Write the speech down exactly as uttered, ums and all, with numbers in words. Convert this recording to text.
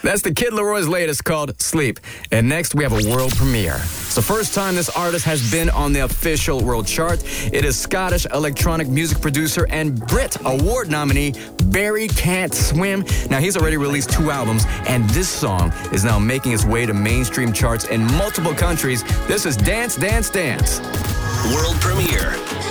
That's the Kid Leroy's latest called Sleep. And next, we have a world premiere. It's the first time this artist has been on the official world chart. It is Scottish electronic music producer and Brit Award nominee Barry Can't Swim. Now, he's already released two albums, and this song is now making its way to mainstream charts in multiple countries. This is Dance, Dance, Dance. World premiere.